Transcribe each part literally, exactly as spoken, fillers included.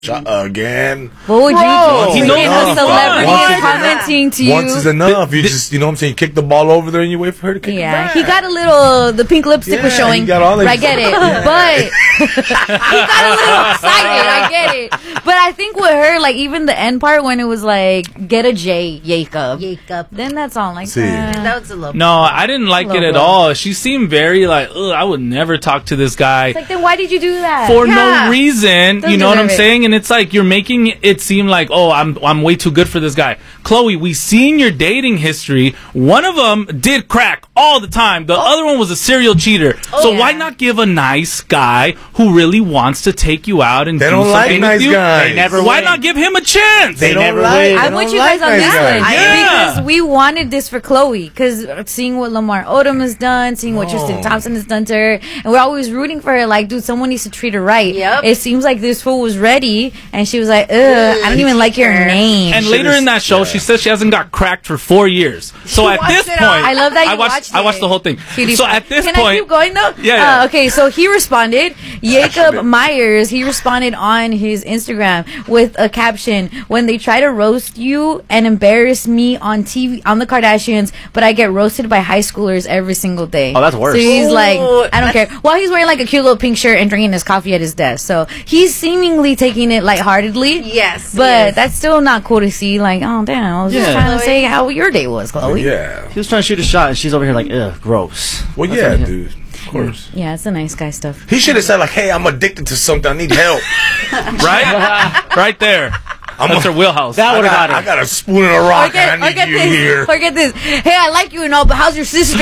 Again. What would Bro, you do? you know a celebrity once commenting to you. Once is enough. You just, you know what I'm saying, kick the ball over there and you wait for her to kick yeah, it back. he got a little, the pink lipstick yeah, was showing. He got all I get it. But he got a little excited. I get it. But I think with her, like, even the end part when it was like, get a J, Jacob. Jacob. Then that's all. Like, See. uh, That was a little. No, I didn't like it at all. She seemed very like, ugh, I would never talk to this guy. It's like, then why did you do that? For Yeah. no reason, Doesn't you know what I'm deserve it. saying? And it's like you're making it seem like, oh, I'm I'm way too good for this guy. Chloe, we seen your dating history. One of them did crack all the time. The other one was a serial cheater. Oh, so yeah. why not give a nice guy who really wants to take you out and They do don't like something nice with you? guys. They never Why win. not give him a chance? They, They don't never like. win. they I'm don't with you like guys on nice this guys. one. Yeah. Because we wanted this for Chloe. Because seeing what Lamar Odom has done, seeing what Oh. Tristan Thompson has done to her, and we're always rooting for her. Like, dude, someone needs to treat her right. Yep. It seems like this fool was ready, and she was like, ugh, I don't even like your name. And later in that show, yeah. she says she hasn't got cracked for four years. So at watched this it point, all. I love that you I watched, watched I watched it. the whole thing. Cutie So pie. at this Can point, I keep going though? Yeah, yeah. Uh, okay, so he responded. Jacob Myers. He responded on his Instagram with a caption: "When they try to roast you and embarrass me on T V on the Kardashians, but I get roasted by high schoolers every single day." Oh, that's worse. So he's like, Ooh, I don't care. Well, he's wearing like a cute little pink shirt and drinking his coffee at his desk. So he's seemingly taking it lightheartedly. Yes, But yes. that's still not cool to see. Like, oh damn, I was just Yeah. trying to say how your day was, Chloe. Yeah. He was trying to shoot a shot, and she's over here like, ugh, gross. Well, That's yeah, what he- dude. Of course. Yeah, it's the nice guy stuff. He should have said, like, hey, I'm addicted to something. I need help. right, right there. I'm That's a- her wheelhouse. That I would have got, got I it. got a spoon and a rock, Or get, and I or need get you this. here. Or get this. Hey, I like you and all, but how's your sister?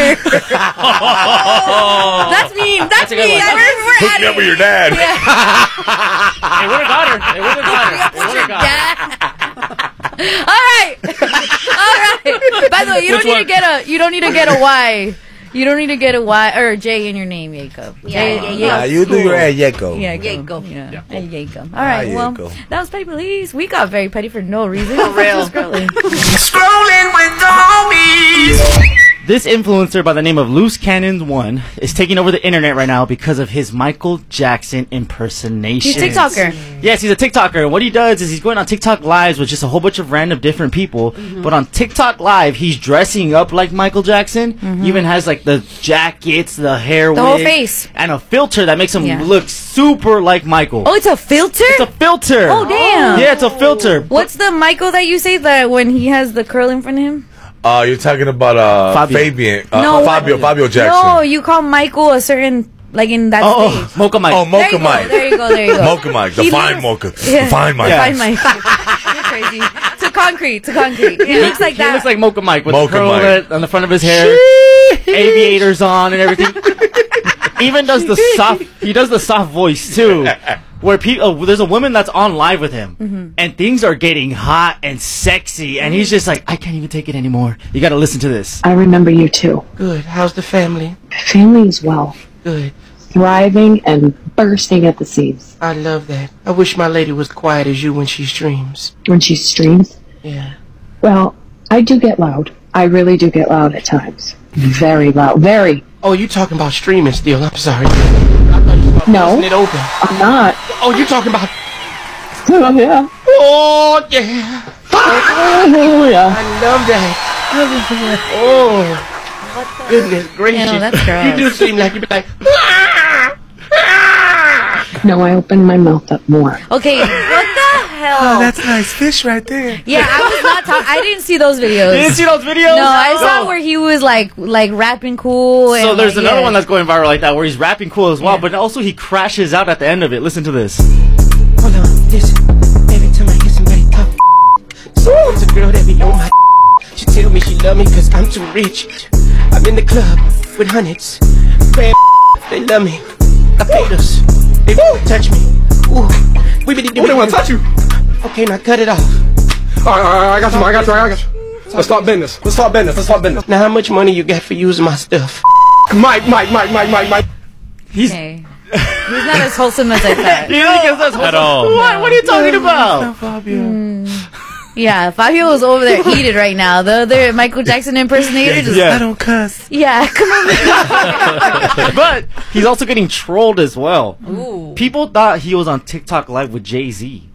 That's me. That's, a good me. one. We're, we're Hook at me up it. with your dad. It would have got her. It would have got her. It would have got her. Yeah. All right. All right. By the way, you Which don't need one? to get a. You don't need to get a Y. You don't need to get a Y or a J in your name, Jacob. Yeah, J- yeah, yeah. Nah, you do your ad, Yeko. Yeah, Jacob. Yeah, yeah. Jacob. All right. Ah, Well, Jacob. that was petty police. We got very petty for no reason. For real. Just scrolling. Scrolling with the homies. This influencer by the name of Loose Cannons One is taking over the internet right now because of his Michael Jackson impersonation. He's a TikToker. Yes, he's a TikToker. And what he does is he's going on TikTok lives with just a whole bunch of random different people. Mm-hmm. But on TikTok live, he's dressing up like Michael Jackson. He even has like the jackets, the hair, Mm-hmm. The whole wig, face. and a filter that makes him Yeah. look super like Michael. Oh, it's a filter. It's a filter. Oh, damn. Yeah, it's a filter. What's the Michael that you say that when he has the curl in front of him? Uh, you're talking about uh, Fabio. Fabian. Uh, No, uh, what- Fabio. Fabio Jackson. No, you call Michael a certain like in that Oh, stage. oh, Mocha Mike. Oh, There Mocha you go, Mike. There you go. There you go. Mocha Mike. The He fine looks- Mocha. Yeah. The fine Mike. Yeah. Fine Mike. You're crazy. To concrete. To concrete. He looks like He that. looks like Mocha Mike with Mocha the curl Mike. on the front of his hair, aviators on, and everything. Even does the soft. He does the soft voice too, where people. Oh, there's a woman that's on live with him, Mm-hmm. and things are getting hot and sexy, and he's just like, I can't even take it anymore. You got to listen to this. I remember you too. Good. How's the family? My family is well, Good. thriving and bursting at the seams. I love that. I wish my lady was quiet as you when she streams. When she streams, Yeah. well, I do get loud. I really do get loud at times. Very loud. Very. Oh, you talking about streaming still? I'm sorry. I thought you were No. busting it open. I'm not. Oh, you talking about? Oh, yeah. Oh yeah. Oh, yeah. I love that. Oh. Goodness gracious. Yeah, no, that's gross. You do seem like you be like. No, I open my mouth up more. Okay. What the hell? That's nice fish right there. Yeah, I was not talking. I didn't see those videos. You didn't see those videos? No, I saw No. where he was like like rapping cool. And So there's like, another yeah. one that's going viral like that, where he's rapping cool as well, Yeah. but also he crashes out at the end of it. Listen to this. Hold on, listen. Every time I hear somebody talk, so there's a girl that be on my. She tell me she love me cause I'm too rich. I'm in the club with hundreds. Bad they love me. I paid us. They won't touch me. Ooh, we be Who they want to touch you? Okay, now cut it off. All right, all right, I got you, I got you, I got you. Let's start business. Let's start business. Let's start business. Now how much money you got for using my stuff? Mike, Mike, Mike, Mike, Mike, Mike. He's Okay. He's not as wholesome as I thought. You don't think it's At all. What? What are you talking about? Yeah, Fabio is over there heated right now. The other Michael Jackson impersonator just. Yeah. I don't cuss. Yeah, come on. But he's also getting trolled as well. Ooh. People thought he was on TikTok live with Jay-Z.